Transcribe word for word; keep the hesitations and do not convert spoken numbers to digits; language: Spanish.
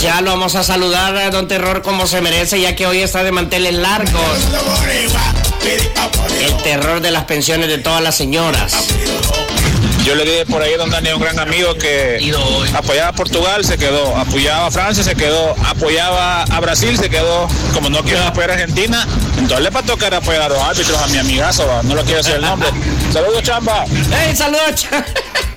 Ya lo vamos a saludar a Don Terror como se merece, ya que hoy está de manteles largos. El terror de las pensiones de todas las señoras. Yo le dije por ahí a don Dani, un gran amigo, que apoyaba a Portugal, se quedó, apoyaba a Francia, se quedó, apoyaba a Brasil, se quedó. Como no quiere apoyar a Argentina, entonces le va a tocar apoyar a los árbitros, a mi amigazo, no lo quiero decir el nombre. Saludos, Chamba. ¡Hey, saludos, Chamba!